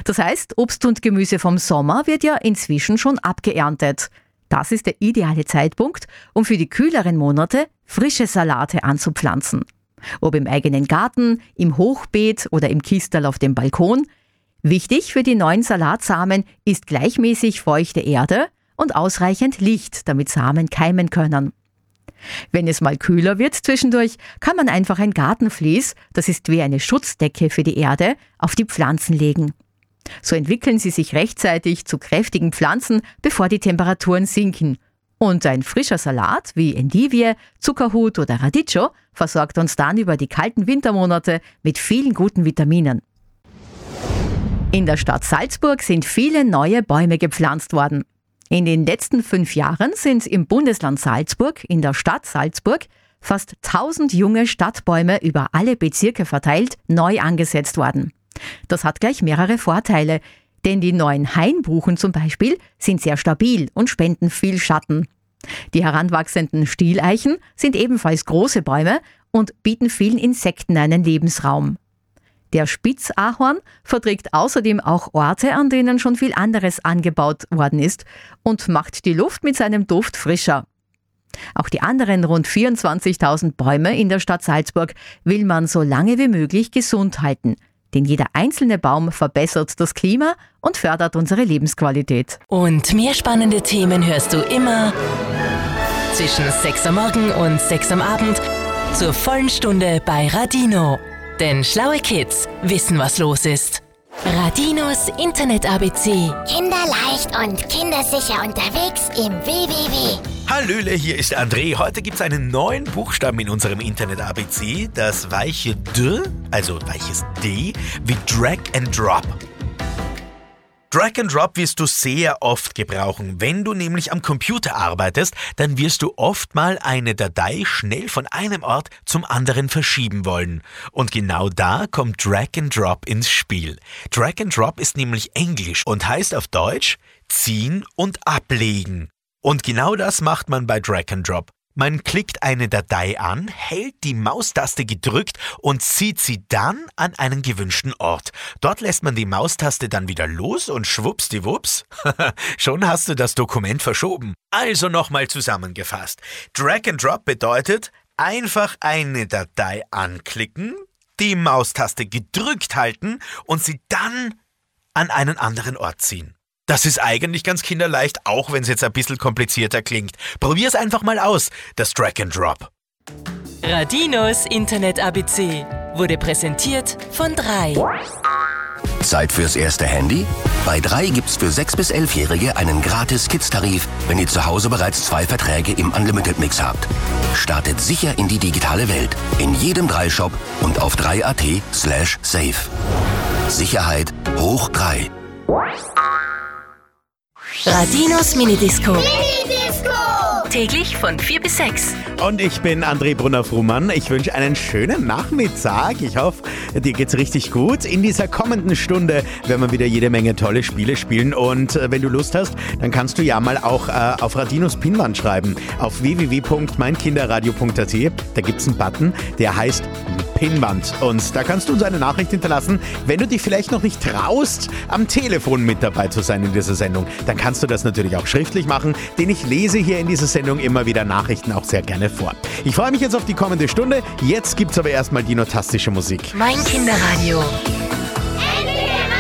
Das heißt, Obst und Gemüse vom Sommer wird ja inzwischen schon abgeerntet. Das ist der ideale Zeitpunkt, um für die kühleren Monate frische Salate anzupflanzen. Ob im eigenen Garten, im Hochbeet oder im Kistel auf dem Balkon. Wichtig für die neuen Salatsamen ist gleichmäßig feuchte Erde und ausreichend Licht, damit Samen keimen können. Wenn es mal kühler wird zwischendurch, kann man einfach ein Gartenvlies, das ist wie eine Schutzdecke für die Erde, auf die Pflanzen legen. So entwickeln sie sich rechtzeitig zu kräftigen Pflanzen, bevor die Temperaturen sinken. Und ein frischer Salat wie Endivie, Zuckerhut oder Radicchio versorgt uns dann über die kalten Wintermonate mit vielen guten Vitaminen. In der Stadt Salzburg sind viele neue Bäume gepflanzt worden. In den letzten 5 Jahren sind im Bundesland Salzburg, in der Stadt Salzburg, fast 1000 junge Stadtbäume über alle Bezirke verteilt neu angesetzt worden. Das hat gleich mehrere Vorteile, denn die neuen Hainbuchen zum Beispiel sind sehr stabil und spenden viel Schatten. Die heranwachsenden Stieleichen sind ebenfalls große Bäume und bieten vielen Insekten einen Lebensraum. Der Spitzahorn verträgt außerdem auch Orte, an denen schon viel anderes angebaut worden ist und macht die Luft mit seinem Duft frischer. Auch die anderen rund 24.000 Bäume in der Stadt Salzburg will man so lange wie möglich gesund halten. Denn jeder einzelne Baum verbessert das Klima und fördert unsere Lebensqualität. Und mehr spannende Themen hörst du immer zwischen 6 am Morgen und 6 am Abend zur vollen Stunde bei Radino. Denn schlaue Kids wissen, was los ist. Radinos Internet-ABC. Kinderleicht und kindersicher unterwegs im WWW. Hallöle, hier ist André. Heute gibt es einen neuen Buchstaben in unserem Internet-ABC. Das weiche D, also weiches D, wie Drag and Drop. Drag and Drop wirst du sehr oft gebrauchen. Wenn du nämlich am Computer arbeitest, dann wirst du oft mal eine Datei schnell von einem Ort zum anderen verschieben wollen. Und genau da kommt Drag and Drop ins Spiel. Drag and Drop ist nämlich Englisch und heißt auf Deutsch ziehen und ablegen. Und genau das macht man bei Drag and Drop. Man klickt eine Datei an, hält die Maustaste gedrückt und zieht sie dann an einen gewünschten Ort. Dort lässt man die Maustaste dann wieder los und schwuppsdiwupps, schon hast du das Dokument verschoben. Also nochmal zusammengefasst. Drag and Drop bedeutet einfach eine Datei anklicken, die Maustaste gedrückt halten und sie dann an einen anderen Ort ziehen. Das ist eigentlich ganz kinderleicht, auch wenn es jetzt ein bisschen komplizierter klingt. Probier's einfach mal aus, das Drag and Drop. Radinos Internet-ABC wurde präsentiert von 3. Zeit fürs erste Handy? Bei 3 gibt's für 6- bis 11-Jährige einen gratis Kids-Tarif, wenn ihr zu Hause bereits 2 Verträge im Unlimited-Mix habt. Startet sicher in die digitale Welt. In jedem 3-Shop und auf 3.at/safe. Sicherheit hoch 3. Radinos Minidisco. Täglich von 4 bis 6. Und ich bin André Brunner-Frumann. Ich wünsche einen schönen Nachmittag. Ich hoffe, dir geht's richtig gut. In dieser kommenden Stunde werden wir wieder jede Menge tolle Spiele spielen. Und wenn du Lust hast, dann kannst du ja mal auch auf Radinos Pinwand schreiben. Auf www.meinkinderradio.at. Da gibt's einen Button, der heißt Pinwand. Und da kannst du uns eine Nachricht hinterlassen. Wenn du dich vielleicht noch nicht traust, am Telefon mit dabei zu sein in dieser Sendung, dann kannst du das natürlich auch schriftlich machen, denn ich lese hier in dieser Sendung immer wieder Nachrichten auch sehr gerne vor. Ich freue mich jetzt auf die kommende Stunde. Jetzt gibt's aber erstmal die notastische Musik. Mein Kinderradio.